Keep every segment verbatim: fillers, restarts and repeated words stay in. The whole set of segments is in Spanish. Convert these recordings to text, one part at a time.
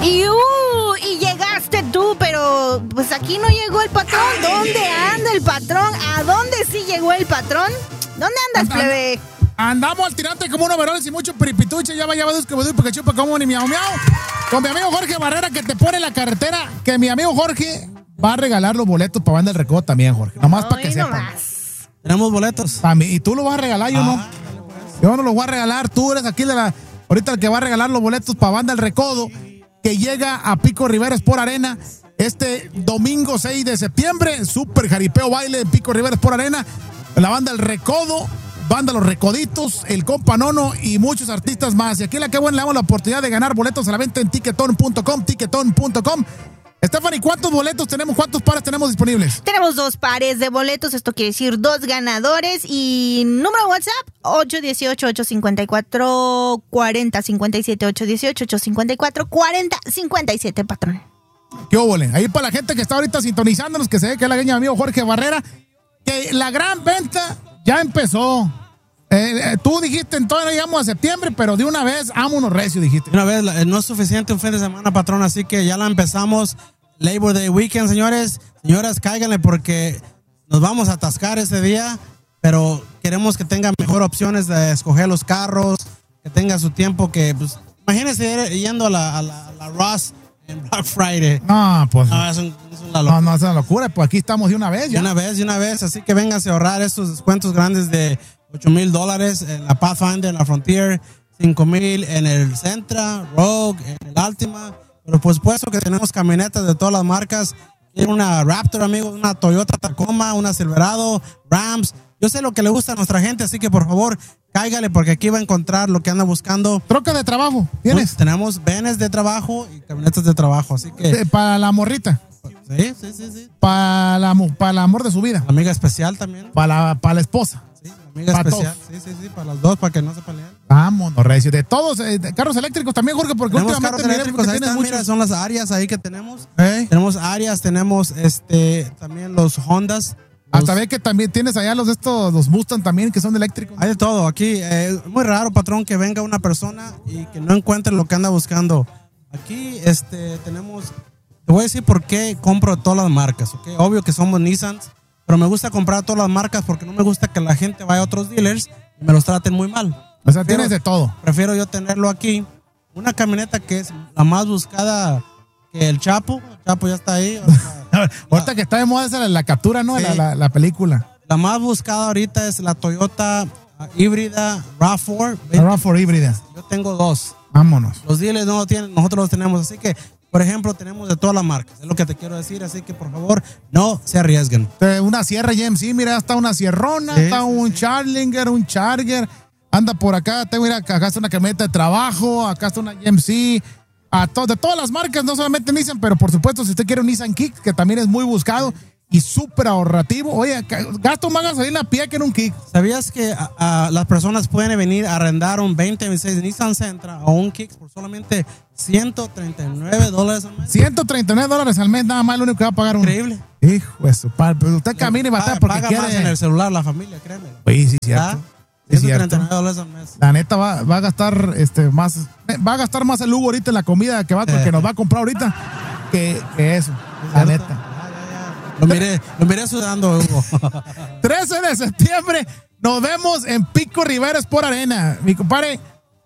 Y, uh, y llegaste tú, pero pues aquí no llegó el patrón. ¿Dónde anda el patrón? ¿A dónde sí llegó el patrón? ¿Dónde andas, plebe? Andamos al tirante como unos verones y mucho piripituche. Ya va, ya va, dos que voy, porque chupa como ni miau miau. Con mi amigo Jorge Barrera, que te pone la carretera. Que mi amigo Jorge va a regalar los boletos para Banda del Recodo también, Jorge. Nomás para que sepan. Nomás. Tenemos boletos. También. Y tú lo vas a regalar, yo ah, no. Yo no los voy a regalar. Tú eres aquí de la. Ahorita el que va a regalar los boletos para Banda del Recodo, que llega a Pico Rivera Sport Arena este domingo seis de septiembre. Super jaripeo baile en Pico Rivera Sport Arena. La Banda del Recodo, Banda Los Recoditos, el compa Nono y muchos artistas más. Y aquí en la que bueno le damos la oportunidad de ganar boletos a la venta en tiquetón punto com, tiquetón punto com. Stephanie, ¿cuántos boletos tenemos? ¿Cuántos pares tenemos disponibles? Tenemos dos pares de boletos, esto quiere decir dos ganadores. Y número de WhatsApp, ocho uno ocho, ocho cinco cuatro, cuatro cero cinco siete, ocho uno ocho, ocho cinco cuatro, cuatro cero cinco siete, patrón. ¿Qué óvole? Ahí para la gente que está ahorita sintonizándonos, que se ve que es la gueña de mi amigo Jorge Barrera, que la gran venta ya empezó. Eh, eh, tú dijiste, entonces no llegamos a septiembre, pero de una vez, vámonos recio, dijiste. De una vez, no es suficiente un fin de semana, patrón, así que ya la empezamos. Labor Day Weekend, señores. Señoras, cáiganle porque nos vamos a atascar ese día, pero queremos que tengan mejor opciones de escoger los carros, que tenga su tiempo, que pues, imagínense yendo a la, a la, a la Ross en Black Friday. No, pues. No, es, un, es una locura. No, no es una locura, pues aquí estamos de una vez. De Ya. una vez, de una vez, así que vénganse a ahorrar estos descuentos grandes de ocho mil dólares en la Pathfinder, en la Frontier, cinco mil en el Sentra, Rogue, en el Altima. Pero por supuesto que tenemos camionetas de todas las marcas. Tiene una Raptor, amigos, una Toyota Tacoma, una Silverado, Rams. Yo sé lo que le gusta a nuestra gente, así que por favor, cáigale porque aquí va a encontrar lo que anda buscando. Troca de trabajo, ¿tienes? Pues, tenemos vanes de trabajo y camionetas de trabajo, así que... Sí, para la morrita. Sí, sí, sí. sí. Para la, para el amor de su vida. La amiga especial también. Para la, para la esposa. Sí, la amiga para especial. Todos. Sí, sí, sí, para las dos, para que no se peleen. Vámonos, recio. De todos, eh, de carros eléctricos también, Jorge, porque tenemos últimamente carros eléctricos, ahí están, mira, son las áreas ahí que tenemos. ¿Eh? Tenemos áreas, tenemos este también los Hondas. Los... Hasta ve que también tienes allá los estos, los Mustang también, que son eléctricos. Hay de todo aquí. Es eh, muy raro, patrón, que venga una persona y que no encuentre lo que anda buscando. Aquí este tenemos... Te voy a decir por qué compro todas las marcas, ¿ok? Obvio que somos Nissan, pero me gusta comprar todas las marcas porque no me gusta que la gente vaya a otros dealers y me los traten muy mal. O sea, prefiero, tienes de todo. Prefiero yo tenerlo aquí. Una camioneta que es la más buscada que el Chapo. El Chapo ya está ahí. O sea, ahorita la, que está de moda esa la, la captura, ¿no? Sí. La, la, la película. La más buscada ahorita es la Toyota uh, híbrida RAV cuatro. La RAV cuatro híbrida. Yo tengo dos. Vámonos. Los dealers no lo tienen, nosotros los tenemos. Así que, por ejemplo, tenemos de todas las marcas. Es lo que te quiero decir. Así que, por favor, no se arriesguen. Una Sierra G M C, mira, está una Sierrona, sí, está sí, un sí. Challenger, un Charger. Anda por acá, tengo, mira, acá está una camioneta de trabajo, acá está una G M C, a to, de todas las marcas, no solamente Nissan, pero por supuesto, si usted quiere un Nissan Kick, que también es muy buscado y súper ahorrativo. Oye, gasto más gasolina a pie que en un Kick. ¿Sabías que a, a, las personas pueden venir a arrendar un veinte veintiséis Nissan Sentra o un Kick por solamente ciento treinta y nueve dólares al mes? ciento treinta y nueve dólares al mes, nada más lo único que va a pagar uno. Increíble. Hijo de su padre, pero usted camina y va a estar porque paga quiere... más en el celular la familia, créeme. Oye, sí, cierto. ¿Ah? Es ciento treinta y nueve dólares al mes. La neta va, va a gastar este más va a gastar más el Hugo ahorita en la comida que va porque eh. nos va a comprar ahorita que, que eso, la neta. Ya, ya, ya. Lo miré, lo miré sudando, Hugo. trece de septiembre nos vemos en Pico Rivera Sport Arena. Mi compadre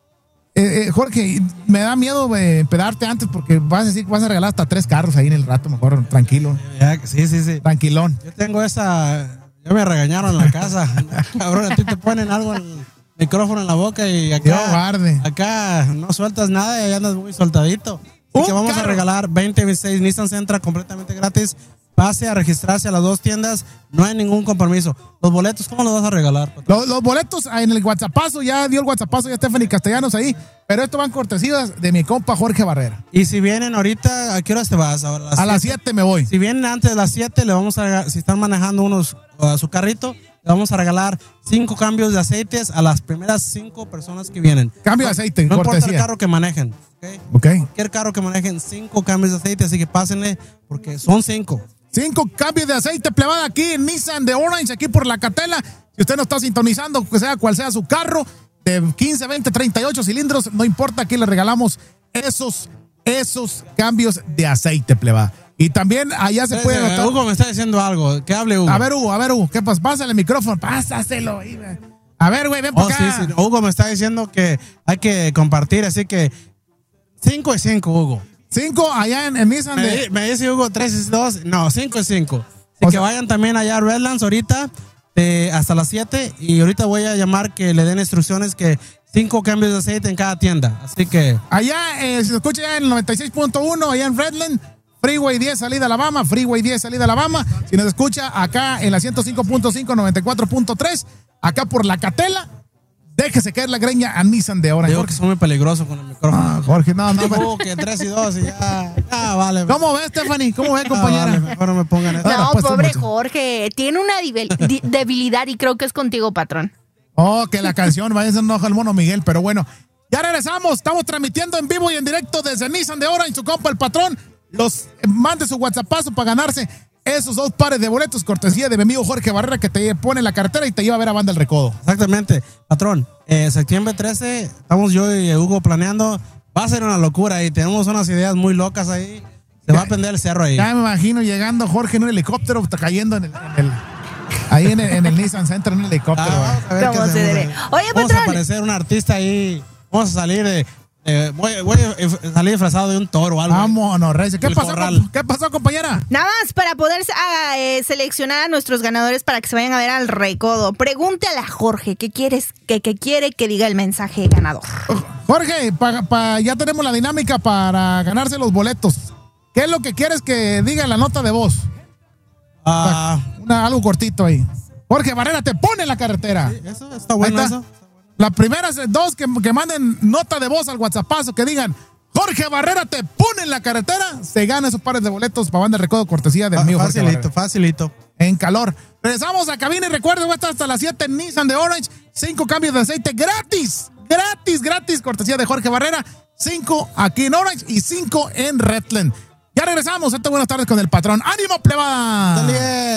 eh, eh, Jorge, me da miedo eh, pedarte antes porque vas a decir que vas a regalar hasta tres carros ahí en el rato, mejor tranquilo. Ya, sí, sí, sí. Tranquilón. Yo tengo esa Ya me regañaron en la casa. Cabrón, a ti te ponen algo en el micrófono en la boca y acá, Dios guarde. acá no sueltas nada y andas muy soltadito. Así que vamos carro. a regalar veinte veintiséis Nissan Sentra completamente gratis. Pase a registrarse a las dos tiendas, no hay ningún compromiso. Los boletos, ¿cómo los vas a regalar? Los, los boletos en el WhatsAppazo, ya dio el WhatsAppazo ya Stephanie Castellanos ahí, pero estos van cortesías de mi compa Jorge Barrera. Y si vienen ahorita, ¿a qué horas te vas? A las, a las siete me voy. Si vienen antes de las siete, le vamos a regalar, si están manejando unos a su carrito, le vamos a regalar cinco cambios de aceites a las primeras cinco personas que vienen. Cambio de aceite, no cortesía. importa el carro que manejen. ¿Okay? Okay. Cualquier carro que manejen, cinco cambios de aceite, así que pásenle, porque son cinco. Cinco cambios de aceite plebada aquí en Nissan de Orange, aquí por la Catela. Si usted no está sintonizando, que sea cual sea su carro, de quince, veinte, treinta y ocho cilindros, no importa, aquí le regalamos esos esos cambios de aceite, pleba. Y también allá se puede anotar. Hugo me está diciendo algo. ¿Qué hable, Hugo? A ver, Hugo, a ver, Hugo. ¿Qué pasa? Pásale el micrófono. Pásaselo. A ver, güey, ven por oh, acá. Sí, sí. Hugo me está diciendo que hay que compartir, así que cinco y cinco, Hugo. cinco allá en, en Nissan. Me, De... me dice Hugo tres y dos. No, cinco y cinco. Así o que sea... vayan también allá a Redlands ahorita eh, hasta las siete. Y ahorita voy a llamar que le den instrucciones que cinco cambios de aceite en cada tienda. Así que. Allá, eh, si se escucha ya en el noventa y seis punto uno, allá en Redland. Freeway diez, salida Alabama, Freeway diez, salida Alabama. Si nos escucha acá en la ciento cinco punto cinco, noventa y cuatro punto tres, acá por la Catela, déjese caer la greña a Nissan de ahora. Digo que son muy peligrosos con el micrófono. Ah, Jorge, no, no. Oh, que tres y dos y ya. Ah, vale. ¿Cómo ves, Stephanie? ¿Cómo ves, compañera? Ah, vale, mejor no me pongan eso. No, pues, pobre Jorge. Tiene una debilidad y creo que es contigo, patrón. Oh, que la canción vaya a ser un ojo al mono Miguel, pero bueno. Ya regresamos. Estamos transmitiendo en vivo y en directo desde Nissan de Orange, su compa, el patrón. Los mande su WhatsAppazo para ganarse esos dos pares de boletos, cortesía de mi amigo Jorge Barrera, que te pone la cartera y te lleva a ver a Banda El Recodo. Exactamente, patrón. Eh, septiembre trece, estamos yo y Hugo planeando. Va a ser una locura y tenemos unas ideas muy locas ahí. Se ya, va a prender el cerro ahí. Ya me imagino llegando Jorge en un helicóptero, está cayendo en el, en el ahí en el, en el Nissan Center en un helicóptero. Ah, a ver ¿Cómo se debe? Oye, vamos patrón. a aparecer un artista ahí. Vamos a salir de. Eh, voy, voy a salir disfrazado de un toro o algo. Vámonos, Reyes. ¿Qué pasó, ¿Qué pasó, compañera? Nada más para poder uh, eh, seleccionar a nuestros ganadores para que se vayan a ver al Recodo. Pregúntale a Jorge qué quieres, que, que quiere que diga el mensaje ganador. Jorge, pa, pa, ya tenemos la dinámica para ganarse los boletos. ¿Qué es lo que quieres que diga en la nota de voz? Uh, Una, algo cortito ahí. Jorge Barrera te pone en la carretera. Sí, eso está bueno, está. eso. Las primeras dos que, que manden nota de voz al WhatsAppazo, que digan Jorge Barrera te pone en la carretera, se gana esos pares de boletos para Banda El Recodo, cortesía del ah, mío Facilito, Jorge Barrera. facilito. En calor. Regresamos a cabina y recuerden, va a estar hasta las siete en Nissan de Orange. Cinco cambios de aceite gratis. Gratis, gratis, cortesía de Jorge Barrera. Cinco aquí en Orange y cinco en Redland. Ya regresamos. Buenas tardes con el patrón. ¡Ánimo, plebada!